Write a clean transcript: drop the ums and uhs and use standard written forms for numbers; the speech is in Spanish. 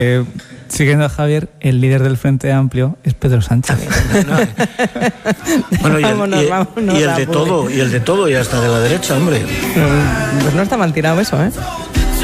Siguiendo a Javier, el líder del Frente Amplio es Pedro Sánchez. Bueno, y el de todo, y hasta de la derecha, hombre. Pues no está mal tirado eso, ¿eh?